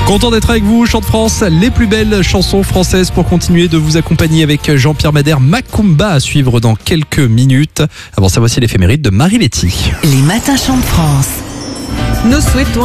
Content d'être avec vous, Chant de France, les plus belles chansons françaises pour continuer de vous accompagner avec Jean-Pierre Madère. Macumba à suivre dans quelques minutes. Avant ça, voici l'éphéméride de Marie Letty. Les matins Chant de France. Nous souhaitons